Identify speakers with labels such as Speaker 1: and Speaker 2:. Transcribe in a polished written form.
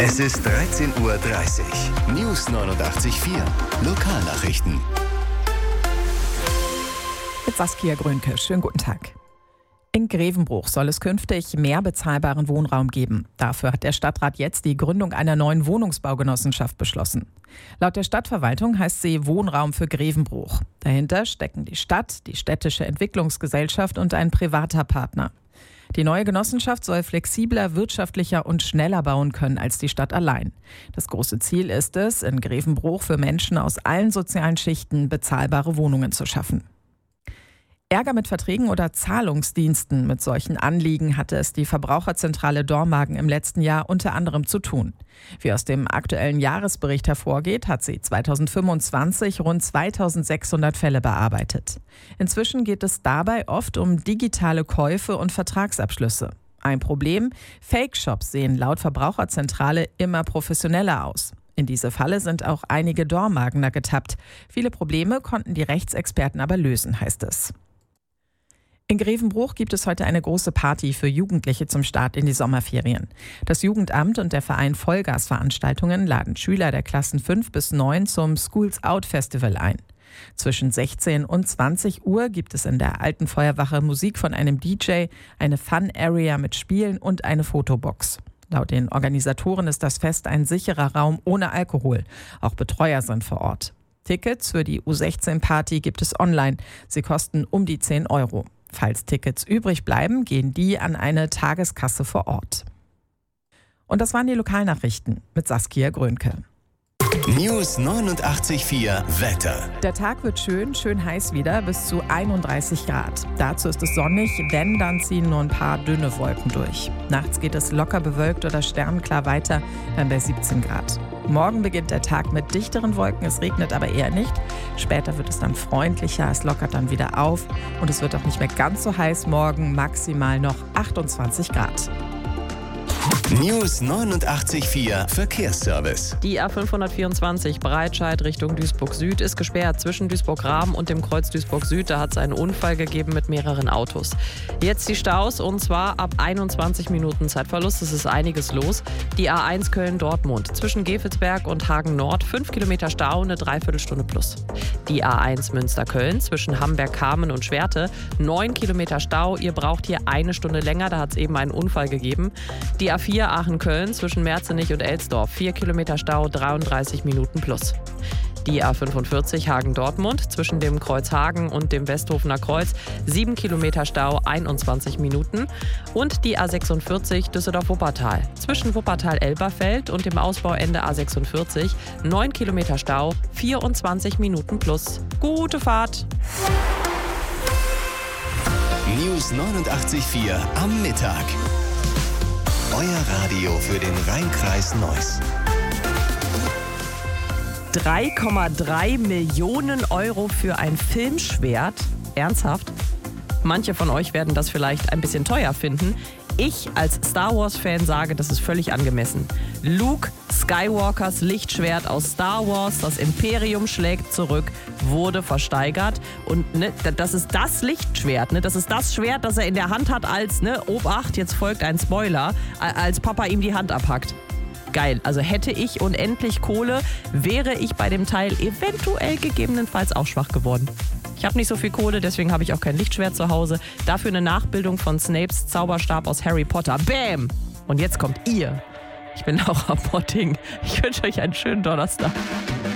Speaker 1: Es ist 13:30 Uhr. News 89.4. Lokalnachrichten.
Speaker 2: Mit Saskia Grönke. Schönen guten Tag. In Grevenbruch soll es künftig mehr bezahlbaren Wohnraum geben. Dafür hat der Stadtrat jetzt die Gründung einer neuen Wohnungsbaugenossenschaft beschlossen. Laut der Stadtverwaltung heißt sie Wohnraum für Grevenbruch. Dahinter stecken die Stadt, die städtische Entwicklungsgesellschaft und ein privater Partner. Die neue Genossenschaft soll flexibler, wirtschaftlicher und schneller bauen können als die Stadt allein. Das große Ziel ist es, in Grevenbruch für Menschen aus allen sozialen Schichten bezahlbare Wohnungen zu schaffen. Ärger mit Verträgen oder Zahlungsdiensten. Mit solchen Anliegen hatte es die Verbraucherzentrale Dormagen im letzten Jahr unter anderem zu tun. Wie aus dem aktuellen Jahresbericht hervorgeht, hat sie 2025 rund 2600 Fälle bearbeitet. Inzwischen geht es dabei oft um digitale Käufe und Vertragsabschlüsse. Ein Problem: Fake-Shops sehen laut Verbraucherzentrale immer professioneller aus. In diese Falle sind auch einige Dormagener getappt. Viele Probleme konnten die Rechtsexperten aber lösen, heißt es. In Grevenbruch gibt es heute eine große Party für Jugendliche zum Start in die Sommerferien. Das Jugendamt und der Verein Vollgas-Veranstaltungen laden Schüler der Klassen 5 bis 9 zum Schools Out Festival ein. Zwischen 16 und 20 Uhr gibt es in der Alten Feuerwache Musik von einem DJ, eine Fun-Area mit Spielen und eine Fotobox. Laut den Organisatoren ist das Fest ein sicherer Raum ohne Alkohol. Auch Betreuer sind vor Ort. Tickets für die U16-Party gibt es online. Sie kosten um die 10 Euro. Falls Tickets übrig bleiben, gehen die an eine Tageskasse vor Ort. Und das waren die Lokalnachrichten mit Saskia Grönke.
Speaker 1: News 89.4 Wetter.
Speaker 2: Der Tag wird schön heiß wieder, bis zu 31 Grad. Dazu ist es sonnig, wenn, dann ziehen nur ein paar dünne Wolken durch. Nachts geht es locker bewölkt oder sternklar weiter, dann bei 17 Grad. Morgen beginnt der Tag mit dichteren Wolken, es regnet aber eher nicht. Später wird es dann freundlicher, es lockert dann wieder auf und es wird auch nicht mehr ganz so heiß morgen, maximal noch 28 Grad.
Speaker 1: News 89.4 Verkehrsservice.
Speaker 3: Die A524 Breitscheid Richtung Duisburg Süd ist gesperrt zwischen Duisburg-Rahm und dem Kreuz Duisburg Süd. Da hat es einen Unfall gegeben mit mehreren Autos. Jetzt die Staus und zwar ab 21 Minuten Zeitverlust. Es ist einiges los. Die A1 Köln-Dortmund zwischen Gevelsberg und Hagen Nord 5 Kilometer Stau, eine Dreiviertelstunde plus. Die A1 Münster-Köln zwischen Hamberg-Kamen und Schwerte 9 Kilometer Stau. Ihr braucht hier eine Stunde länger, da hat es eben einen Unfall gegeben. Die A4 Aachen-Köln zwischen Merzenich und Elsdorf 4 Kilometer Stau, 33 Minuten plus. Die A45 Hagen-Dortmund zwischen dem Kreuz Hagen und dem Westhofener Kreuz 7 Kilometer Stau, 21 Minuten. Und die A46 Düsseldorf-Wuppertal zwischen Wuppertal-Elberfeld und dem Ausbauende A46 9 Kilometer Stau, 24 Minuten plus. Gute Fahrt!
Speaker 1: News 89.4 am Mittag. Euer Radio für den Rhein-Kreis Neuss.
Speaker 3: 3,3 Millionen Euro für ein Filmschwert? Ernsthaft? Manche von euch werden das vielleicht ein bisschen teuer finden. Ich als Star Wars-Fan sage, das ist völlig angemessen. Luke Skywalkers Lichtschwert aus Star Wars, das Imperium schlägt zurück, wurde versteigert. Und das ist das Lichtschwert, das ist das Schwert, das er in der Hand hat als, Obacht, jetzt folgt ein Spoiler, als Papa ihm die Hand abhackt. Geil, also hätte ich unendlich Kohle, wäre ich bei dem Teil eventuell gegebenenfalls auch schwach geworden. Ich habe nicht so viel Kohle, deswegen habe ich auch kein Lichtschwert zu Hause. Dafür eine Nachbildung von Snapes Zauberstab aus Harry Potter. Bäm! Und jetzt kommt ihr. Ich bin Laura Potting. Ich wünsche euch einen schönen Donnerstag.